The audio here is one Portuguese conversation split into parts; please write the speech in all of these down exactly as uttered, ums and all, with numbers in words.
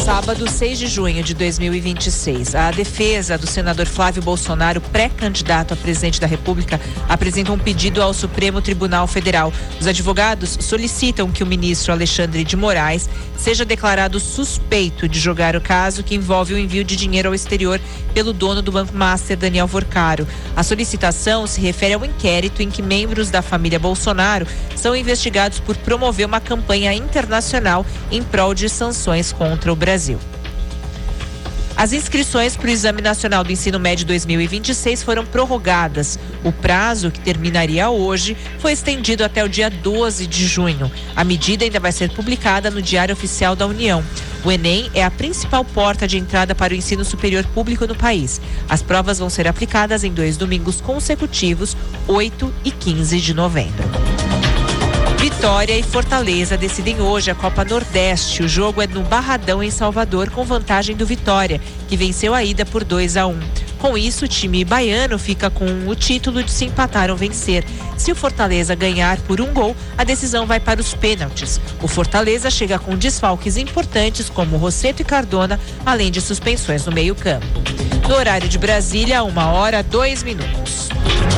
Sábado, seis de junho de dois mil e vinte e seis, a defesa do senador Flávio Bolsonaro, pré-candidato a presidente da República, apresenta um pedido ao Supremo Tribunal Federal. Os advogados solicitam que o ministro Alexandre de Moraes seja declarado suspeito de jogar o caso que envolve o envio de dinheiro ao exterior pelo dono do Banco Master, Daniel Vorcaro. A solicitação se refere ao inquérito em que membros da família Bolsonaro são investigados por promover uma campanha internacional em prol de sanções contra o Brasil. As inscrições para o Exame Nacional do Ensino Médio dois mil e vinte e seis foram prorrogadas. O prazo, que terminaria hoje, foi estendido até o dia doze de junho. A medida ainda vai ser publicada no Diário Oficial da União. O Enem é a principal porta de entrada para o ensino superior público no país. As provas vão ser aplicadas em dois domingos consecutivos, oito e quinze de novembro. Vitória e Fortaleza decidem hoje a Copa Nordeste. O jogo é no Barradão, em Salvador, com vantagem do Vitória, que venceu a ida por dois a um. Com isso, o time baiano fica com o título de se empatar ou vencer. Se o Fortaleza ganhar por um gol, a decisão vai para os pênaltis. O Fortaleza chega com desfalques importantes como Rosseto e Cardona, além de suspensões no meio-campo. No horário de Brasília, uma hora, dois minutos.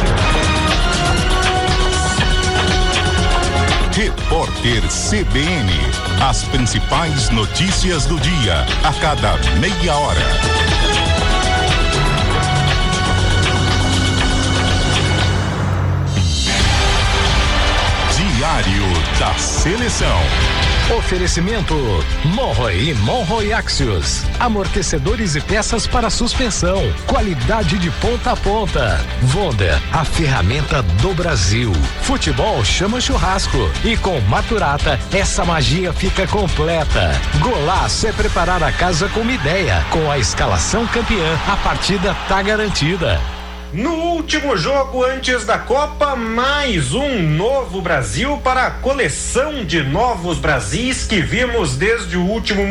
Repórter C B N. As principais notícias do dia, a cada meia hora. Diário da Seleção. Oferecimento Monroe e Monroe Axios. Amortecedores e peças para suspensão. Qualidade de ponta a ponta. Wonder, a ferramenta do Brasil. Futebol chama churrasco. E com Maturata, essa magia fica completa. Golaço é preparar a casa com uma ideia. Com a escalação campeã, a partida tá garantida. No último jogo antes da Copa, mais um novo Brasil para a coleção de novos Brasis que vimos desde o último